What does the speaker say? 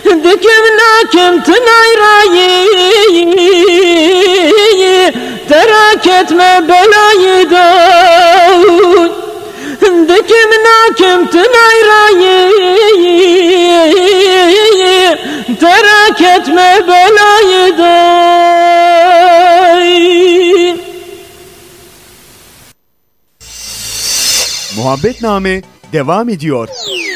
Dikim nakim tınayrayı, terk etme belayı da. Dikim nakim tınayrayı, terk etme belayı da. Muhabbetname devam ediyor.